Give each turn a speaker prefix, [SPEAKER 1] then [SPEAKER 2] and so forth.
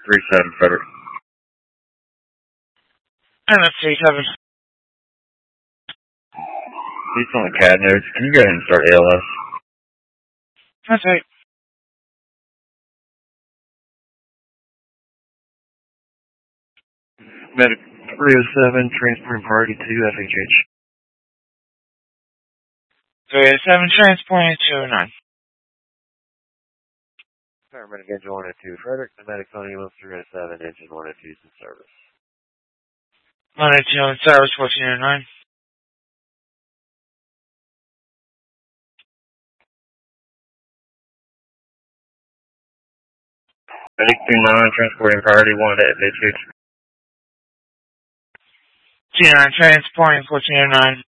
[SPEAKER 1] 37, Frederick.
[SPEAKER 2] MS-37.
[SPEAKER 1] He's on the CAD notes. Can you go ahead and start ALS?
[SPEAKER 2] That's right.
[SPEAKER 1] Medic 307, transporting priority to FHH.
[SPEAKER 2] 307, transporting 209.
[SPEAKER 1] Paramedic engine 102, Frederick. The medic on ambulance 307, engine 102 is in service.
[SPEAKER 2] 102 in service, 1409.
[SPEAKER 1] Medic 29, transporting priority 1 to FHH.
[SPEAKER 2] 29, transporting 1409.